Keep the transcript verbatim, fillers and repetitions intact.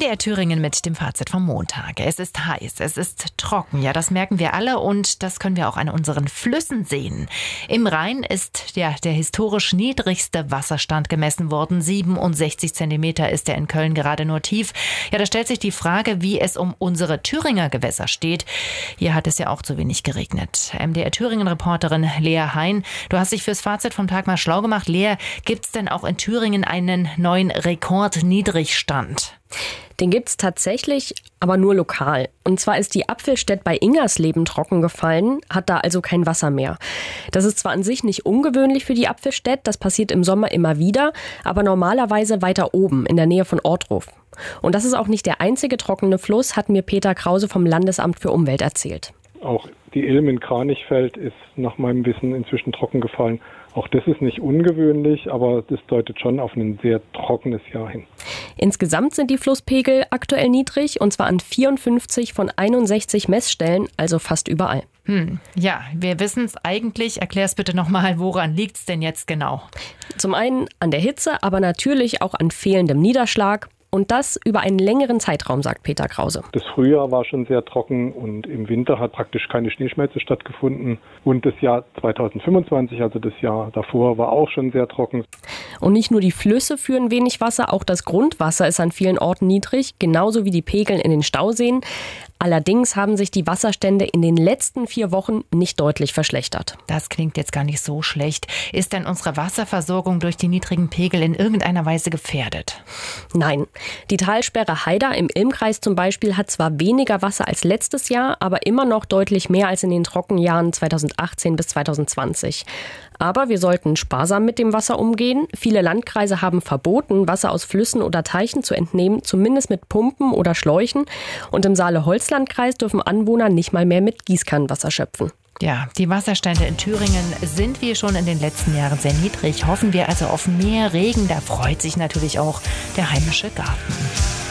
M D R Thüringen mit dem Fazit vom Montag. Es ist heiß, es ist trocken, ja, das merken wir alle und das können wir auch an unseren Flüssen sehen. Im Rhein ist ja der historisch niedrigste Wasserstand gemessen worden. siebenundsechzig Zentimeter ist er in Köln gerade nur tief. Ja, da stellt sich die Frage, wie es um unsere Thüringer Gewässer steht. Hier hat es ja auch zu wenig geregnet. M D R Thüringen-Reporterin Lea Hein, du hast dich fürs Fazit vom Tag mal schlau gemacht. Lea, gibt es denn auch in Thüringen einen neuen Rekordniedrigstand? Den gibt's tatsächlich, aber nur lokal. Und zwar ist die Apfelstädt bei Ingersleben trocken gefallen, hat da also kein Wasser mehr. Das ist zwar an sich nicht ungewöhnlich für die Apfelstädt, das passiert im Sommer immer wieder, aber normalerweise weiter oben, in der Nähe von Ortruf. Und das ist auch nicht der einzige trockene Fluss, hat mir Peter Krause vom Landesamt für Umwelt erzählt. Auch die Ilm in Kranichfeld ist nach meinem Wissen inzwischen trocken gefallen. Auch das ist nicht ungewöhnlich, aber das deutet schon auf ein sehr trockenes Jahr hin. Insgesamt sind die Flusspegel aktuell niedrig, und zwar an vierundfünfzig von einundsechzig Messstellen, also fast überall. Hm, ja, wir wissen es eigentlich. Erklär es bitte nochmal, woran liegt es denn jetzt genau? Zum einen an der Hitze, aber natürlich auch an fehlendem Niederschlag. Und das über einen längeren Zeitraum, sagt Peter Krause. Das Frühjahr war schon sehr trocken und im Winter hat praktisch keine Schneeschmelze stattgefunden. Und das Jahr zweitausendfünfundzwanzig, also das Jahr davor, war auch schon sehr trocken. Und nicht nur die Flüsse führen wenig Wasser, auch das Grundwasser ist an vielen Orten niedrig, genauso wie die Pegel in den Stauseen. Allerdings haben sich die Wasserstände in den letzten vier Wochen nicht deutlich verschlechtert. Das klingt jetzt gar nicht so schlecht. Ist denn unsere Wasserversorgung durch die niedrigen Pegel in irgendeiner Weise gefährdet? Nein. Die Talsperre Haider im Ilmkreis zum Beispiel hat zwar weniger Wasser als letztes Jahr, aber immer noch deutlich mehr als in den Trockenjahren zweitausendachtzehn bis zweitausendzwanzig. Aber wir sollten sparsam mit dem Wasser umgehen. Viele Landkreise haben verboten, Wasser aus Flüssen oder Teichen zu entnehmen, zumindest mit Pumpen oder Schläuchen. Und im Saale-Holz-Landkreis dürfen Anwohner nicht mal mehr mit Gießkannenwasser schöpfen. Ja, die Wasserstände in Thüringen sind wie schon in den letzten Jahren sehr niedrig. Hoffen wir also auf mehr Regen. Da freut sich natürlich auch der heimische Garten.